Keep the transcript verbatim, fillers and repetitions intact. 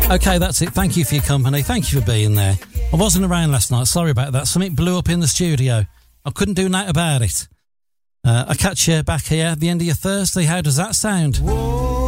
Okay, that's it. Thank you for your company. Thank you for being there. I wasn't around last night. Sorry about that. Something blew up in the studio. I couldn't do nothing about it. Uh, I'll catch you back here at the end of your Thursday. How does that sound? Whoa.